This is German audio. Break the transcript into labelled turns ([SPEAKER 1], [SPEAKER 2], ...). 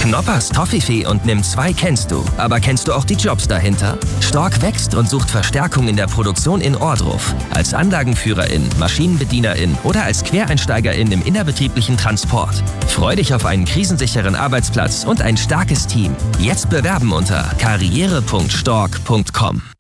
[SPEAKER 1] Knoppers, Toffifee und Nimm2 kennst du. Aber kennst du auch die Jobs dahinter? Stork wächst und sucht Verstärkung in der Produktion in Ohrdruf. Als Anlagenführerin, Maschinenbedienerin oder als Quereinsteigerin im innerbetrieblichen Transport. Freu dich auf einen krisensicheren Arbeitsplatz und ein starkes Team. Jetzt bewerben unter karriere.stork.com.